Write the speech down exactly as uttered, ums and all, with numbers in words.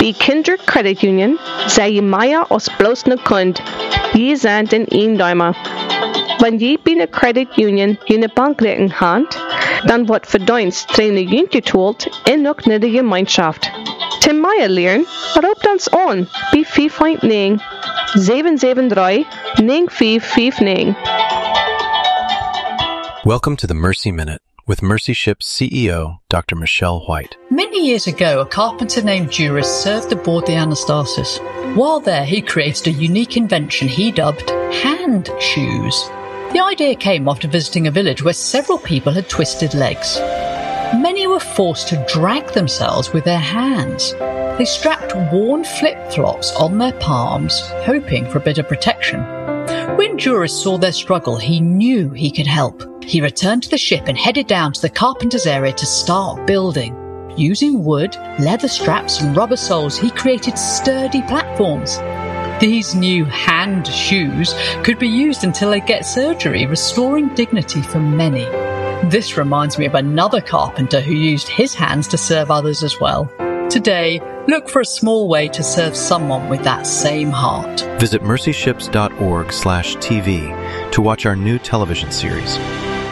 I Kindred Credit Union zei je Maya os bloos na kund. Je zijn den eenduimer. Wenn je bij een credit union je bankrekening hand, dan wordt verduinst trainen juntje toelt en ook naar de gemeenschap. Tim Maya leren, roep ons aan bij vijf negen zeven zeven drie negen vijf vijf negen. Welcome to the Mercy Minute with Mercy Ship's C E O, Doctor Michelle White. Many years ago, a carpenter named Juris served aboard the Anastasis. While there, he created a unique invention he dubbed hand shoes. The idea came after visiting a village where several people had twisted legs. Many were forced to drag themselves with their hands. They strapped worn flip-flops on their palms, hoping for a bit of protection. When Juris saw their struggle, he knew he could help. He returned to the ship and headed down to the carpenter's area to start building. Using wood, leather straps and rubber soles, he created sturdy platforms. These new hand shoes could be used until they get surgery, restoring dignity for many. This reminds me of another carpenter who used his hands to serve others as well. Today, look for a small way to serve someone with that same heart. Visit mercyships.org slash TV to watch our new television series.